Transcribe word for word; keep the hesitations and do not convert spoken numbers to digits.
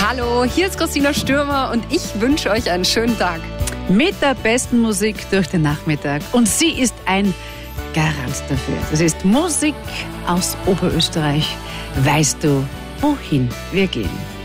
Hallo, hier ist Christina Stürmer und ich wünsche euch einen schönen Tag. Mit der besten Musik durch den Nachmittag. Und sie ist ein Garant dafür. Das ist Musik aus Oberösterreich. Weißt du, wohin wir gehen?